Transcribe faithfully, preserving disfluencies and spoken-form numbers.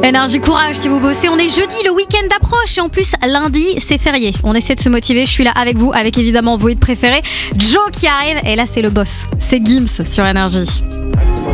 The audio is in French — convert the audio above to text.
Énergie, courage si vous bossez. On est jeudi, le week-end approche et en plus lundi c'est férié. On essaie de se motiver, je suis là avec vous, avec évidemment vos hits préférés. Joe qui arrive et là c'est le boss, c'est Gims sur Énergie.